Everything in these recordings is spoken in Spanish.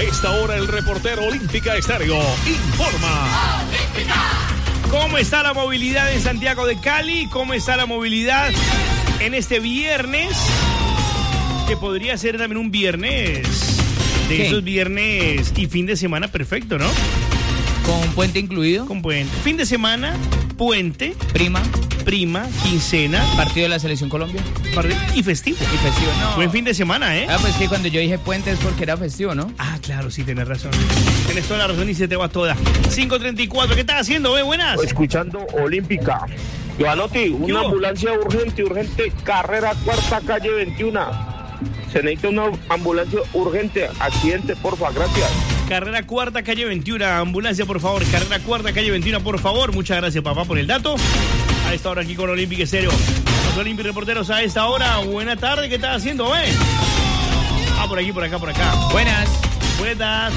A esta hora el reportero Olímpica Estéreo informa. ¿Cómo está la movilidad en Santiago de Cali? ¿Cómo está la movilidad en este viernes? Que podría ser también un viernes de ¿Qué? esos viernes y fin de semana perfecto, ¿no? ¿Con puente incluido? Con puente. Fin de semana, puente, Prima, quincena partido de la Selección Colombia. y festivo. Y festivo, no. Buen fin de semana, ¿eh? Ah, pues que cuando yo dije puente es porque era festivo, ¿no? Ah, claro, sí, tienes razón. Tienes toda la razón y se te va toda. 5:34, ¿qué estás haciendo, buenas? Escuchando Olímpica. Giovanotti, ¿Qué una hubo? ambulancia urgente, carrera cuarta, calle 21. Se necesita una ambulancia urgente, accidente, porfa, gracias. Carrera cuarta, calle 21, ambulancia, por favor. Carrera cuarta, calle 21, por favor. Muchas gracias, papá, por el dato. A esta hora aquí con Olímpica Estéreo. Los Olímpicos reporteros a esta hora. Buena tarde, ¿qué estás haciendo, Ah, por aquí, por acá. Buenas. Buenas.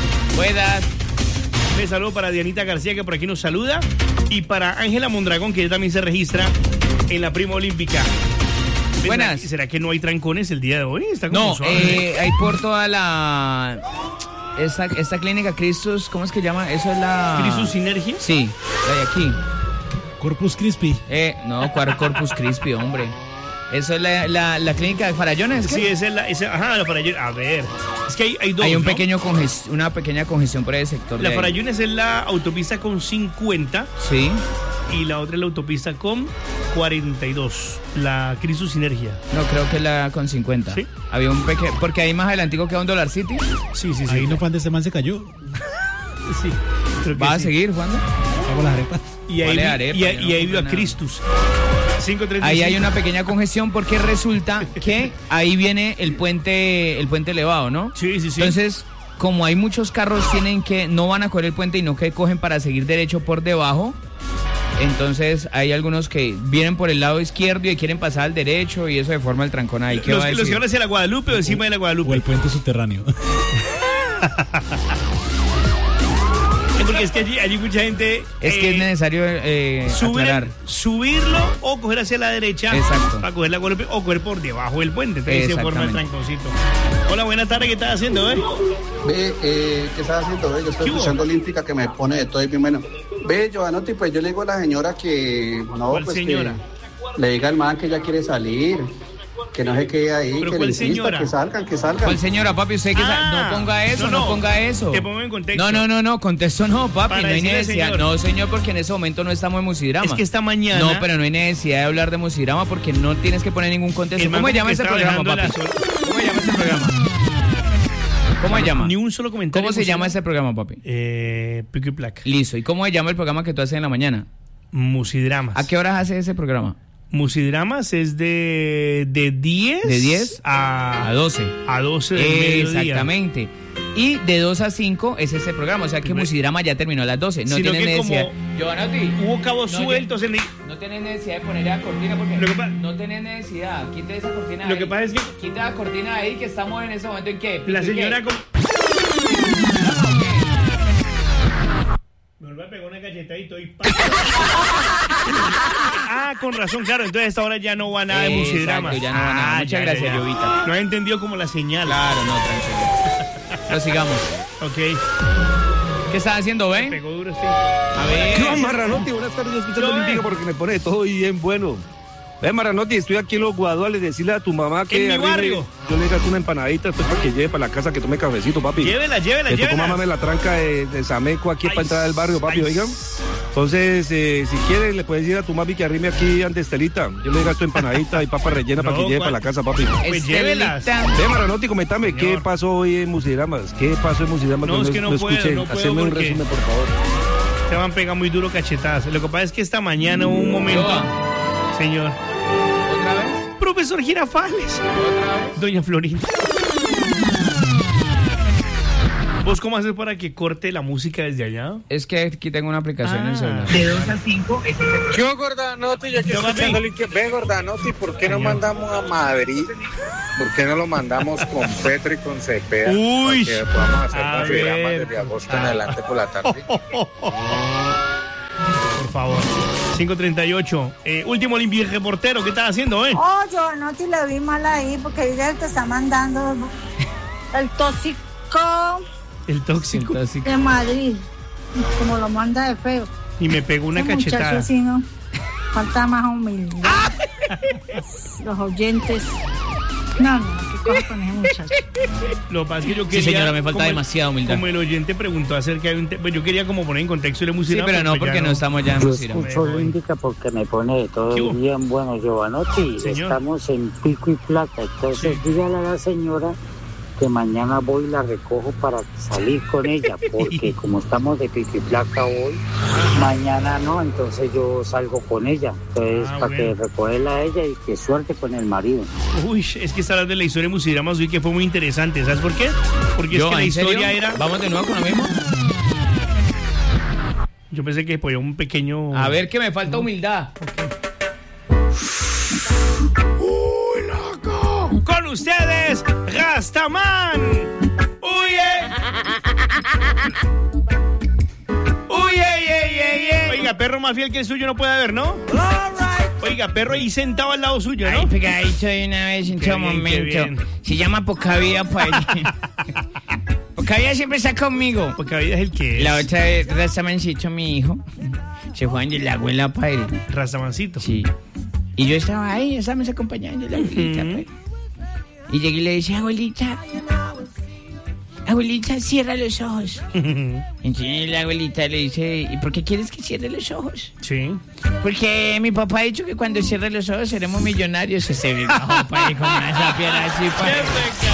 Un saludo para Dianita García, que por aquí nos saluda. Y para Ángela Mondragón, que también se registra en la Prima Olímpica. Buenas. ¿Será que no hay trancones el día de hoy? Está como No, suave. hay por toda la... Esta clínica Cristus, ¿cómo es que llama? Eso es la... ¿Crisis Sinergia? Sí, la de aquí. Corpus Christi. No, ¿cuál Corpus Christi, hombre? Eso es la clínica de Farallones. Sí, esa es la Farallones. A ver, es que hay dos, Hay ¿no? una pequeña congestión por ese sector. La de ahí. Farallones es la autopista con 50 Sí. y la otra es la autopista con 42. La Crisis Sinergia. No, creo que la con 50. ¿Sí? Había un pequeño... Porque ahí más adelantico queda un Dollar City. Sí. Ahí no, cuando este man se cayó. Sí. Creo que ¿Va a sí. seguir, Juan? Hago las arepas. Y ahí, Vale, arepa, y yo ahí no vio a compré nada. Cristus. 5:35. Ahí hay una pequeña congestión porque resulta que ahí viene el puente elevado, ¿no? Sí. Entonces, como hay muchos carros no van a coger el puente y no que cogen para seguir derecho por debajo, entonces hay algunos que vienen por el lado izquierdo y quieren pasar al derecho y eso de forma el trancón ahí. ¿Qué va a los decir? que van hacia la Guadalupe o encima de la O Guadalupe. el puente subterráneo. Porque es que allí mucha gente... Es que es necesario aclarar. subirlo o coger hacia la derecha. Exacto. Para coger la Guadalupe o coger por debajo del puente. Entonces se forma el tranconcito. Hola, buenas tardes, ¿qué estás haciendo, ¿Qué estás haciendo? Yo estoy ¿Qué hubo? escuchando Olímpica que me pone de todo y bien bueno. Giovanotti, pues yo le digo a la señora que no, ¿Cuál pues señora? que le diga al man que ya quiere salir, que no se quede ahí, ¿Pero que cuál le insista, señora? que salgan. ¿Cuál señora, papi? Usted que no ponga eso, no ponga eso. Te pongo en contexto. No, contexto no, papi, Para no hay decirle, necesidad. señor. No, señor, porque en ese momento no estamos en Musidrama. Es que esta mañana... No, pero no hay necesidad de hablar de Musidrama porque no tienes que poner ningún contexto. el man ¿Cómo se como llama que ese estaba programa, dejando papi? la ¿Cómo se llama ese programa? ¿Cómo se llama? Ni un solo comentario. ¿Cómo se llama ese programa, papi? Pico y placa. Listo. ¿Y cómo se llama el programa que tú haces en la mañana? Musidramas. ¿A qué horas hace ese programa? Musidramas es de 10... De 10 a 12. A 12 del mediodía. Exactamente. Y de 2 a 5 es ese programa. O sea que Musidrama ya terminó a las 12. No Sino tienes que necesidad. como Giovanotti, hubo cabos No, sueltos en el... no tienes necesidad de poner la cortina porque Lo que pa- no tienes necesidad. Quita esa cortina Lo ahí. que pasa es que Quita la cortina ahí que estamos en ese momento en qué. la ¿En qué? señora... Me vuelve a pegar una cachetadita y... con razón, claro. Entonces a esta hora ya no va nada de Exacto, Musidrama. ya no va nada. Muchas gracias, ya. Llovita. No he entendido como la señal. Claro, no, tranquilo. Prosigamos. Ok. ¿Qué estás haciendo, Me ven? pegó duro, sí. A ver. ¿Qué va, Marranotti? Buenas tardes, yo escuchando Yo, Olímpica porque me pone todo bien bueno. Marranotti, estoy aquí en Los Guaduales, decirle a tu mamá que... En mi arriba barrio. Yo le gasto una empanadita después para que lleve para la casa, que tome cafecito, papi. Llévela. Que tocó mamarme la tranca de Sameco aquí para entrar al barrio, papi, ay. oigan. Entonces, si quieres, le puedes decir a tu mami que arrime aquí ante Estelita. Yo le gasto empanadita y papa rellena para que No, lleve ¿cuál? para la casa, papi. Pues llévelas. Marranotti, comentame, Señor. ¿qué pasó hoy en Musidramas? ¿Qué pasó en Musidramas? No, es que no puedo, escuché. no puedo Haceme un porque- resumen, por favor. Te van a pegar muy duro cachetadas. Lo que pasa es que esta mañana hubo un momento... Señor. ¿Otra vez? Profesor Girafales. ¿Otra vez? Doña Florinda. ¿Vos cómo haces para que corte la música desde allá? Es que aquí tengo una aplicación en el celular. De 2 a 5 es ese ¿Qué Gordanotti? Ya que Yo, escuchando papi. el que ve Gordanotti, ¿por qué no Señor. mandamos a Madrid? ¿Por qué no lo mandamos con Petro y con Cepeda? Uy. Para que podamos hacer A Musidrama ver. desde agosto en adelante por la tarde. Por favor. 5:38. Último Olímpico reportero. ¿Qué estás haciendo, Oh, yo no te la vi mal ahí porque ella te está mandando el tóxico. El tóxico. De Madrid, como lo manda de feo. Y me pegó una Ese cachetada. muchacho sí, ¿no? Falta más humildad. Los oyentes. No, ¿qué cosa con ese muchacho? Lo que pasa es que yo Sí, quería... señora, me falta como demasiada humildad. Como el oyente preguntó acerca de un pues yo quería como poner en contexto y le Sí, música. pero no, porque no estamos ya en Yo Musira. escucho Olímpica porque me pone de todo ¿Qué hubo? el día en Bueno, Giovanotti. Señor. Estamos en pico y placa. Entonces, dígale a la señora que mañana voy y la recojo para salir con ella. Porque como estamos de pico y placa hoy, mañana no. Entonces, yo salgo con ella. Entonces, para bueno. que recogerla a ella y que suerte con el marido. Uy, es que está hablando de la historia de Musiramas hoy que fue muy interesante. ¿Sabes por qué? Porque es que la ¿En serio? historia era... ¿Vamos de nuevo con lo mismo? Yo pensé que podía un pequeño... A ver, que me falta humildad. Con ustedes, Rastaman. ¡Uye! ¡Uye! Oiga, perro más fiel que el suyo no puede haber, ¿no? Oiga, perro ahí sentado al lado suyo, ¿no? Ay, pegadito de una vez en Qué todo bien, qué bien. momento. Se llama Poca Vida, pues. Poca Vida siempre está conmigo. Porque ahí es el que es. La otra vez, Rastamancito, mi hijo, se fue de la abuela, padre. Rastamancito. Sí. Y yo estaba ahí, estábamos acompañando a la abuelita, pues. Y llegué y le dije, abuelita, cierra los ojos. Entonces la abuelita le dice, ¿y por qué quieres que cierre los ojos? Sí. Porque mi papá ha dicho que cuando cierre los ojos seremos millonarios. Ese viejo, padre, con una sapiera así, padre.